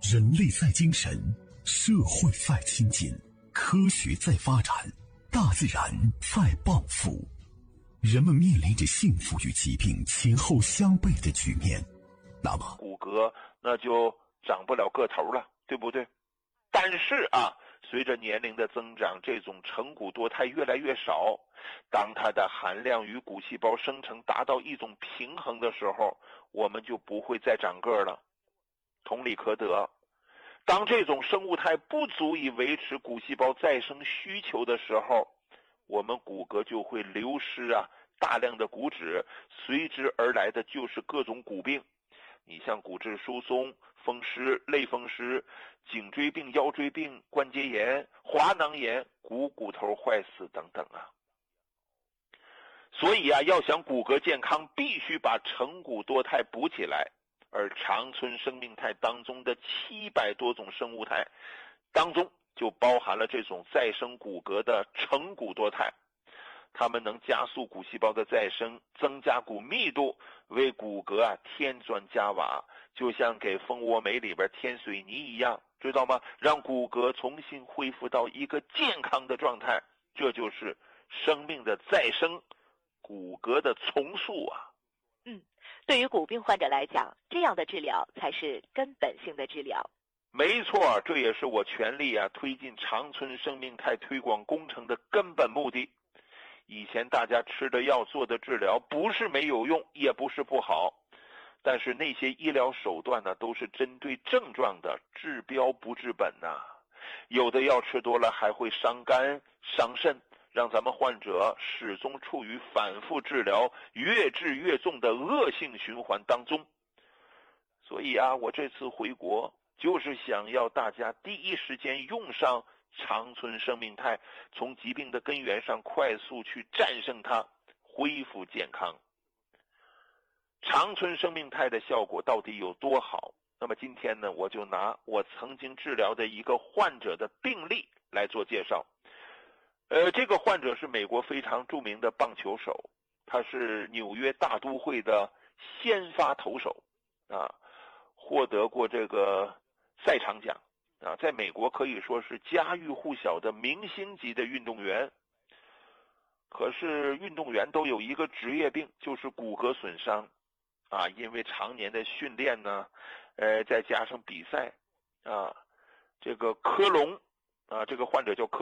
人类在精神，社会在亲近，科学在发展，大自然在报复。人们面临着幸福与疾病前后相悖的局面，那么骨骼那就长不了个头了，对不对？但是随着年龄的增长，这种成骨多肽越来越少，当它的含量与骨细胞生成达到一种平衡的时候，我们就不会再长个了。同理可得，当这种生物态不足以维持骨细胞再生需求的时候，我们骨骼就会流失大量的骨质，随之而来的就是各种骨病。你像骨质疏松、风湿、类风湿、颈椎病、腰椎病、关节炎、滑囊炎、骨头坏死等等所以要想骨骼健康，必须把成骨多肽补起来。而长春生命态当中的700多种生物态当中，就包含了这种再生骨骼的成骨多肽，它们能加速骨细胞的再生，增加骨密度，为骨骼添砖加瓦，就像给蜂窝煤里边添水泥一样，知道吗？让骨骼重新恢复到一个健康的状态，这就是生命的再生，骨骼的重塑对于骨病患者来讲，这样的治疗才是根本性的治疗。 没错，这也是我全力推进长春生命态推广工程的根本目的。以前大家吃的药做的治疗不是没有用，也不是不好，但是那些医疗手段都是针对症状的，治标不治本有的药吃多了还会伤肝伤肾，让咱们患者始终处于反复治疗越治越重的恶性循环当中。所以我这次回国就是想要大家第一时间用上长春生命态，从疾病的根源上快速去战胜它，恢复健康。长春生命态的效果到底有多好？那么今天呢，我就拿我曾经治疗的一个患者的病例来做介绍。这个患者是美国非常著名的棒球手，他是纽约大都会的先发投手获得过这个赛场奖在美国可以说是家喻户晓的明星级的运动员。可是运动员都有一个职业病，就是骨骼损伤因为常年的训练呢，再加上比赛这个科隆这个患者叫科